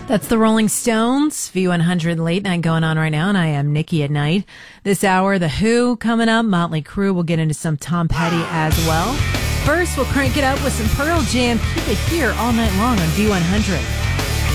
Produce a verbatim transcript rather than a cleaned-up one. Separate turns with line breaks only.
That's the Rolling Stones, V one hundred Late Night going on right now, and I am Nikki at Night. This hour, The Who coming up, Motley Crue. We'll get into some Tom Petty as well. First, we'll crank it up with some Pearl Jam. Keep it here all night long on V one hundred.